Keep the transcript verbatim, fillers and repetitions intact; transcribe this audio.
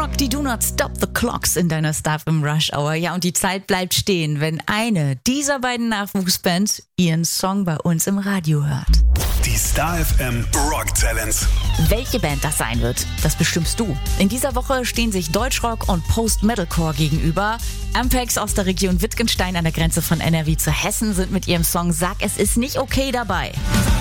Rock, die Do Not Stop the Clocks in deiner Star F M Rush Hour. Ja, und die Zeit bleibt stehen, wenn eine dieser beiden Nachwuchsbands ihren Song bei uns im Radio hört. Die Star F M Rock Talents. Welche Band das sein wird, das bestimmst du. In dieser Woche stehen sich Deutschrock und Post-Metalcore gegenüber. Ampex aus der Region Wittgenstein an der Grenze von N R W zu Hessen sind mit ihrem Song Sag, es ist nicht okay dabei.